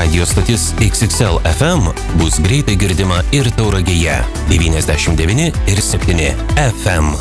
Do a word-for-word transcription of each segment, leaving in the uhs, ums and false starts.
Radio stotis X X L F M bus greitai girdima ir Tauragėje devyniasdešimt devyni ir septyni F M.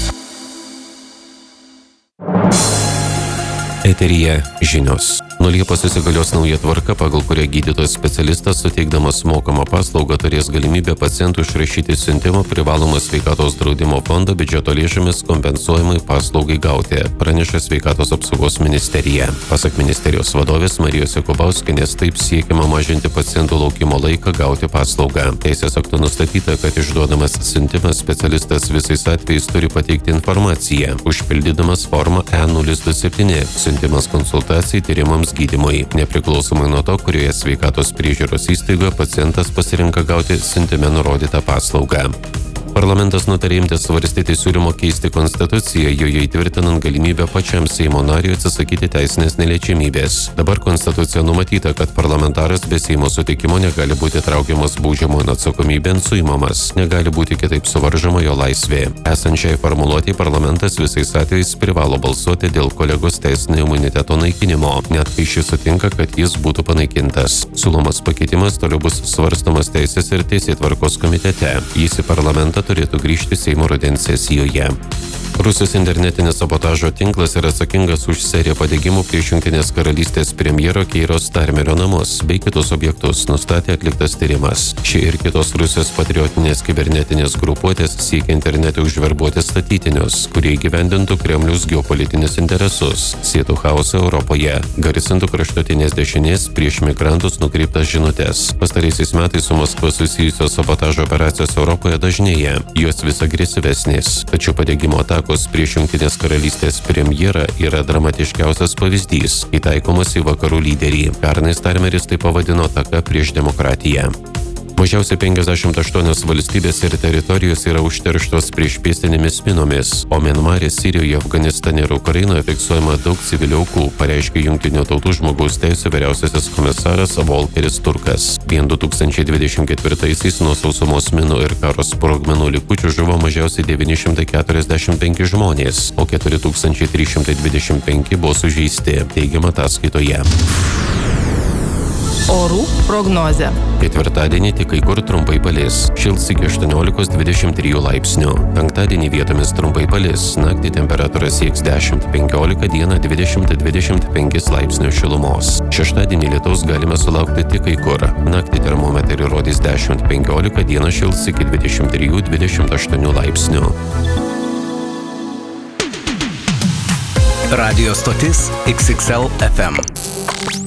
Eteryje žinios. Nuo Liepos įsigalios nauja tvarka, pagal kurią gydytojas specialistas suteikdamas mokamą paslaugą turės galimybę pacientų išrašyti siuntimą privalomą sveikatos draudimo fondo biudžeto lėšomis kompensuojamai paslaugai gauti, praneša Sveikatos apsaugos ministerija. Pasak ministerijos vadovės Marijos Jakubauskienės, taip siekiama mažinti pacientų laukimo laiką gauti paslaugą. Teisės aktu nustatyta, kad išduodamas siuntimas specialistas visais atvejais turi pateikti informaciją, užpildydamas formą E nulis du septyni. Siuntimas konsultacijai, tyrimams, gydymui. Nepriklausomai nuo to, kurioje sveikatos priežiūros įstaigoje pacientas pasirinka gauti siuntime nurodytą paslaugą. Parlamentas nutarė imtis svarstyti siūlymo keisti konstituciją, joje įtvirtinant galimybę pačiam Seimo nariui atsisakyti teisinės neliečiamybės. Dabar konstitucija numatyta, kad parlamentaras be Seimo sutikimo negali būti traukiamas baudžiamojon atsakomybėn, suimamas, negali būti kitaip suvaržoma jo laisvė. Esant šiai formuluotei, parlamentas visais atvejais privalo balsuoti dėl kolegos teisinio imuniteto naikinimo, net kai šis sutinka, kad jis būtų panaikintas. Siūlomas pakeitimas toliau bus svarstomas Teisės ir Teisėtvarkos komitete. Jis į parlamentą turėtų grįžti Seimo rudens sesijoje. Rusijos internetinis sabotažo tinklas yra atsakingas už seriją padegimų prieš Jungtinės karalystės premjero Keiro Starmerio namus bei kitus objektus, nustatė atliktas tyrimas. Ši ir kitos Rusijos patriotinės kibernetinės grupuotės siekia internete užverbuoti statytinius, kurie įgyvendintų Kremliaus geopolitinius interesus, sėtų chaosą Europoje, garsintų kraštutinės dešinės prieš migrantus nukreiptas žinutes. Pastaraisiais metais su Maskva susijusios sabotažo operacijos Europoje dažnėja, jos vis agresyvesnės, tačiau padegimo atakos prieš Jungtinės karalystės premjerą yra dramatiškiausias pavyzdys, įtaikomas į vakarų lyderį. Pernai Starmeris tai pavadino ataka prieš demokratiją. Mažiausiai penkiasdešimt aštuonios valstybės ir teritorijos yra užterštos priešpėstinėmis minomis, o Mianmare, Sirijoje, Afganistane ir Ukrainoje fiksuojama daug civilių aukų, pareiškė Jungtinių tautų žmogaus teisių vyriausiasis komisaras Volkeris Turkas. Vien du tūkstančiai dvidešimt ketvirtaisiais nuo sausumos minų ir karo sprogmenų likučių žuvo mažiausiai devyni šimtai keturiasdešimt penki žmonės, o keturi tūkstančiai trys šimtai dvidešimt penki buvo sužeisti, teigiama ataskaitoje. Orų prognozė. Ketvirtadienį tik kai kur trumpai palis. Šils iki aštuoniolikos dvidešimt trijų laipsnių. Penktadienį vietomis trumpai palis. Naktį temperatūra sieks dešimt penkiolika, dieną dvidešimt dvidešimt penki laipsnių šilumos. Šeštadienį lietaus galime sulaukti tik kai kur. Naktį termometrai rodys dešimt penkiolika, dieną šils iki dvidešimt trijų dvidešimt aštuonių laipsnių. Radio stotis X X L F M.